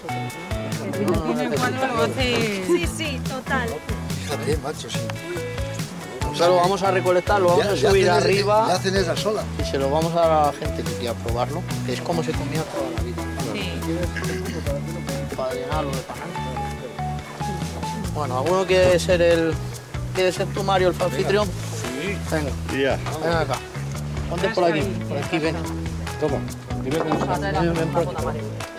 Sí, sí, total. Fíjate, macho, sí. O sea, lo vamos a recolectar, lo vamos a subir arriba Ya hacen esa sola. y se lo vamos a dar a la gente que quiera probarlo, que es como se comía toda la vida. Sí. Para llenarlo de pan. Bueno, ¿alguno quiere ser tú, Mario, el anfitrión? Sí. Venga, Ya. ven acá. Ponte por aquí, ven. Toma. Dime cómo se llama. Ven pronto.